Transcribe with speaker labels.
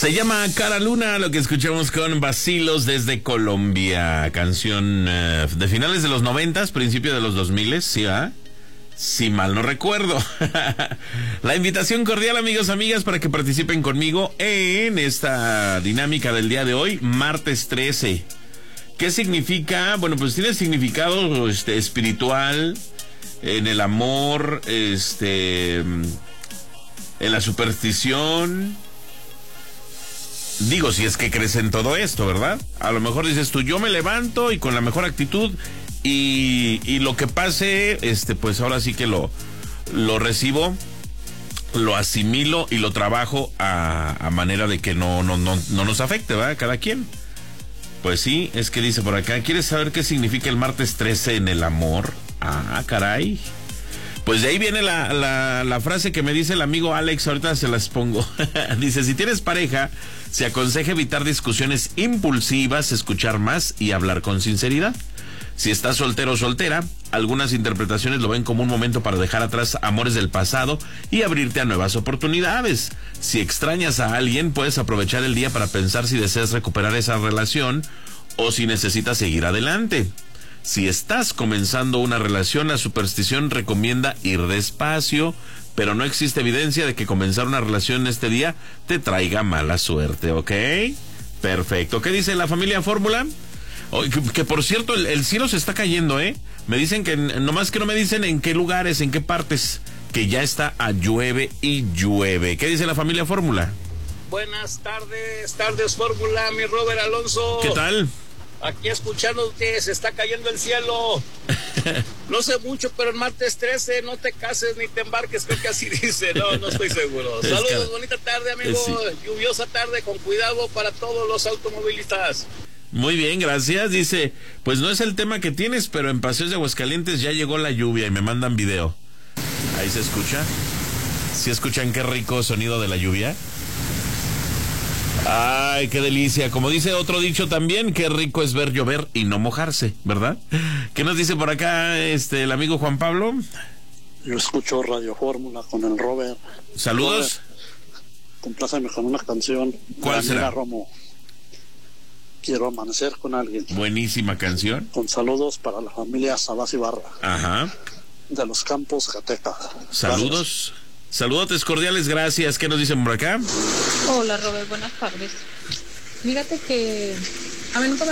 Speaker 1: Se llama Cara Luna, lo que escuchamos con Vacilos desde Colombia. Canción de finales de los 90, principio de los 2000, ¿sí va? Si mal no recuerdo. La invitación cordial, amigos, amigas, para que participen conmigo en esta dinámica del día de hoy, martes 13. ¿Qué significa? Bueno, pues tiene significado espiritual, en el amor, en la superstición. Digo, si es que crees en todo esto, ¿verdad? A lo mejor dices tú, yo me levanto y con la mejor actitud y lo que pase, pues ahora sí que lo recibo, lo asimilo y lo trabajo a manera de que no nos afecte, ¿verdad? Cada quien. Pues sí, es que dice por acá, ¿quieres saber qué significa el martes 13 en el amor? Ah, caray. Pues de ahí viene la frase que me dice el amigo Alex, ahorita se las pongo. Dice, si tienes pareja, se aconseja evitar discusiones impulsivas, escuchar más y hablar con sinceridad. Si estás soltero o soltera, algunas interpretaciones lo ven como un momento para dejar atrás amores del pasado y abrirte a nuevas oportunidades. Si extrañas a alguien, puedes aprovechar el día para pensar si deseas recuperar esa relación o si necesitas seguir adelante. Si estás comenzando una relación, la superstición recomienda ir despacio, pero no existe evidencia de que comenzar una relación este día te traiga mala suerte, ¿ok? Perfecto. ¿Qué dice la familia Fórmula? Oh, que por cierto, el cielo se está cayendo, ¿eh? Me dicen que, nomás que no me dicen en qué lugares, en qué partes, que ya está a llueve y llueve. ¿Qué dice la familia Fórmula?
Speaker 2: Buenas tardes Fórmula, mi Robert Alonso.
Speaker 1: ¿Qué tal?
Speaker 2: Aquí escuchándote, se está cayendo el cielo. No sé mucho, pero el martes 13 no te cases ni te embarques, creo que así dice. No estoy seguro. Saludos, bonita tarde, amigo. Sí. Lluviosa tarde, con cuidado para todos los automovilistas.
Speaker 1: Muy bien, gracias. Dice, pues no es el tema que tienes, pero en Paseos de Aguascalientes ya llegó la lluvia y me mandan video. Ahí se escucha. ¿Sí escuchan qué rico sonido de la lluvia? Ay, qué delicia. Como dice otro dicho también, qué rico es ver llover y no mojarse, ¿verdad? ¿Qué nos dice por acá el amigo Juan Pablo?
Speaker 3: Yo escucho Radio Fórmula con el Robert.
Speaker 1: Saludos.
Speaker 3: Robert, compláceme con una canción.
Speaker 1: ¿Cuál será?
Speaker 3: Romo. Quiero amanecer con alguien.
Speaker 1: Buenísima canción.
Speaker 3: Con saludos para la familia Sabás Ibarra.
Speaker 1: Ajá.
Speaker 3: De los Campos, Jateca.
Speaker 1: Saludos. Gracias. Saludotes cordiales, gracias. ¿Qué nos dicen por acá?
Speaker 4: Hola, Robert, buenas tardes. Fíjate que a mí nunca me